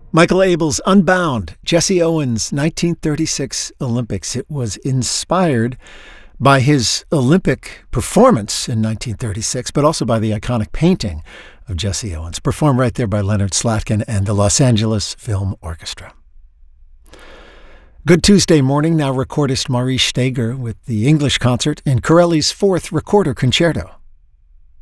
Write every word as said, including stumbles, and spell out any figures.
Michael Abels' Unbound, Jesse Owens' nineteen thirty-six Olympics. It was inspired by his Olympic performance in nineteen thirty-six, but also by the iconic painting of Jesse Owens, performed right there by Leonard Slatkin and the Los Angeles Film Orchestra. Good Tuesday morning, now recordist Maurice Steger with the English concert in Corelli's fourth Recorder Concerto.